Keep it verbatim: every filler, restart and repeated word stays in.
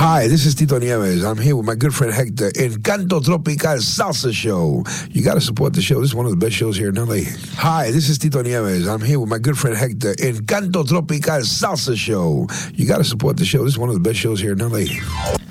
Hi, this is Tito Nieves. I'm here with my good friend Hector in Canto Tropical Salsa Show. You got to support the show. This is one of the best shows here in L A. Hi, this is Tito Nieves. I'm here with my good friend Hector in Canto Tropical Salsa Show. You got to support the show. This is one of the best shows here in L A.